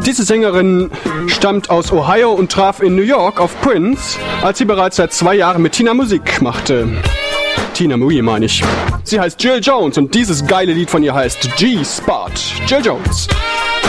Diese Sängerin stammt aus Ohio und traf in New York auf Prince, als sie bereits seit 2 Jahren mit Tina Musik machte. Tina Marie meine ich. Sie heißt Jill Jones und dieses geile Lied von ihr heißt G-Spot. Jill Jones.